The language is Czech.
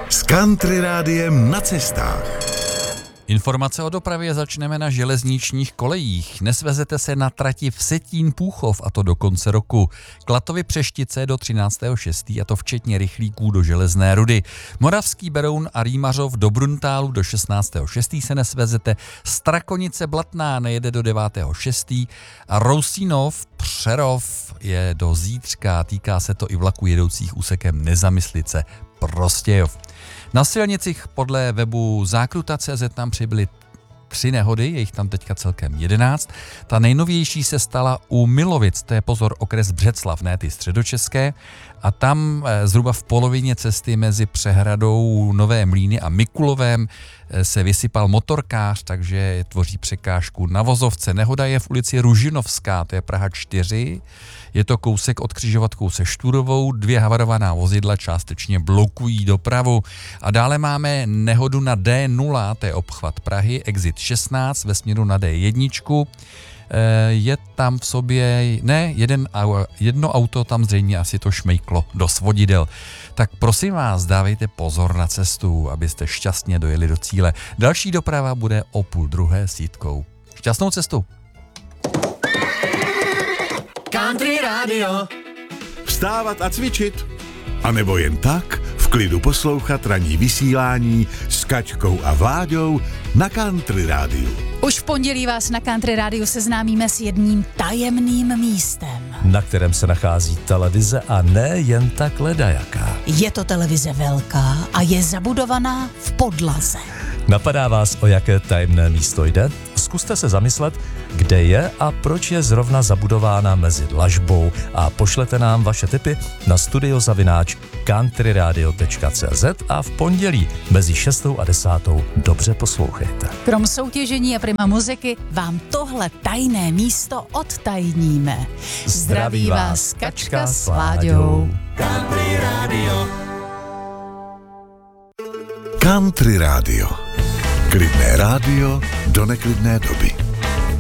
S Country Rádiem na cestách. Informace o dopravě začneme na železničních kolejích. Nesvezete se na trati Vsetín-Púchov, a to do konce roku. Klatovy-Přeštice do 13.6. a to včetně rychlíků do Železné Rudy. Moravský Beroun a Rýmařov do Bruntálu do 16.6. se nesvezete. Strakonice-Blatná nejede do 9.6. a Rousínov Přerov je do zítřka. Týká se to i vlaku jedoucích úsekem Nezamyslice Prostějov. Na silnicích podle webu Zákruta.cz tam přibyly 3 nehody, je jich tam teďka celkem 11. Ta nejnovější se stala u Milovic, to je pozor okres Břeclav, ne ty středočeské. A tam zhruba v polovině cesty mezi přehradou Nové Mlýny a Mikulovem se vysypal motorkář, takže tvoří překážku na vozovce. Nehoda je v ulici Ružinovská, to je Praha 4. Je to kousek od křižovatkou se Šturovou, 2 havarovaná vozidla částečně blokují dopravu. A dále máme nehodu na D0, to je obchvat Prahy, exit 16 ve směru na D1. Je tam v sobě, jedno auto tam zřejmě asi to šmejklo do svodidel. Tak prosím vás, dávejte pozor na cestu, abyste šťastně dojeli do cíle. Další doprava bude o 11:30 s Jitkou. Šťastnou cestu! Country Radio. Vstávat a cvičit? A nebo jen tak v klidu poslouchat ranní vysílání s Kačkou a Vláďou na Country Rádiu. Už v pondělí vás na Country Rádiu seznámíme s jedním tajemným místem, na kterém se nachází televize a ne jen tak ledajaká. Je to televize velká a je zabudovaná v podlaze. Napadá vás, o jaké tajemné místo jde? Zkuste se zamyslet, kde je a proč je zrovna zabudována mezi dlažbou a pošlete nám vaše tipy na studio@countryradio.cz a v pondělí mezi 6. a 10. dobře poslouchejte. Krom soutěžení a prima muziky vám tohle tajné místo odtajníme. Zdraví vás Kačka s Láďou. Country Radio. Country Rádio. Klidné rádio do neklidné doby.